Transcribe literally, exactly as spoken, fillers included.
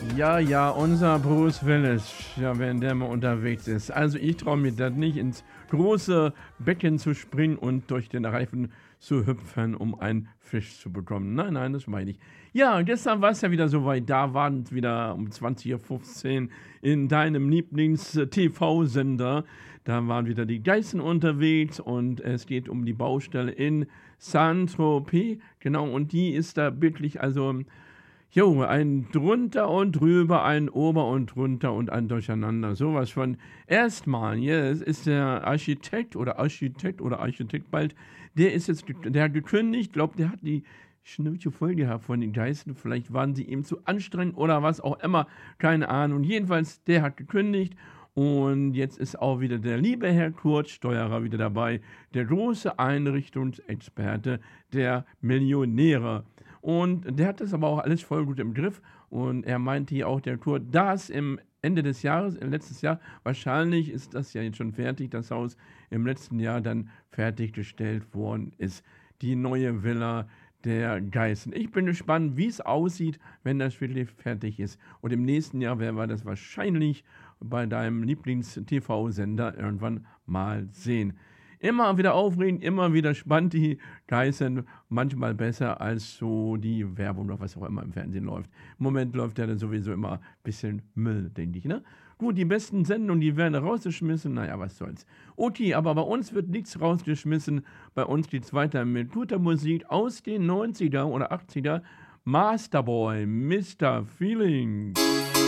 Ja, ja, unser Bruce Willis, ja, wenn der mal unterwegs ist. Also ich traue mir das nicht, ins große Becken zu springen und durch den Reifen zu hüpfen, um einen Fisch zu bekommen. Nein, nein, das meine ich. Ja, gestern war es ja wieder soweit. Da waren es wieder um zwanzig Uhr fünfzehn in deinem Lieblings-T V-Sender. Da waren wieder die Geißen unterwegs und es geht um die Baustelle in Saint-Tropez. Genau, und die ist da bildlich, also Jo, ein drunter und drüber, ein ober und drunter und ein Durcheinander. Sowas von. Erstmal, jetzt ist der Architekt oder Architekt oder Architekt bald, der ist jetzt, ge- der hat gekündigt, glaubt, der hat die Schnauze voll gehabt von den Geistern. Vielleicht waren sie ihm zu anstrengend oder was auch immer. Keine Ahnung. Jedenfalls, der hat gekündigt. Und jetzt ist auch wieder der liebe Herr Kurt Steuerer wieder dabei, der große Einrichtungsexperte der Millionäre. Und der hat das aber auch alles voll gut im Griff. Und er meinte hier auch, der Kurt, dass im Ende des Jahres, äh, letztes Jahr, wahrscheinlich ist das ja jetzt schon fertig, das Haus im letzten Jahr dann fertiggestellt worden ist. Die neue Villa der Geißen. Ich bin gespannt, wie es aussieht, wenn das wirklich fertig ist. Und im nächsten Jahr werden wir das wahrscheinlich bei deinem Lieblings-T V-Sender irgendwann mal sehen. Immer wieder aufregend, immer wieder spannend, die Geißen, manchmal besser als so die Werbung oder was auch immer im Fernsehen läuft. Im Moment läuft ja dann sowieso immer ein bisschen Müll, denke ich, ne? Gut, die besten Sendungen, die werden rausgeschmissen, naja, was soll's. Okay, aber bei uns wird nichts rausgeschmissen, bei uns geht's weiter mit guter Musik aus den neunziger oder achtziger. Masterboy, Mister Feeling.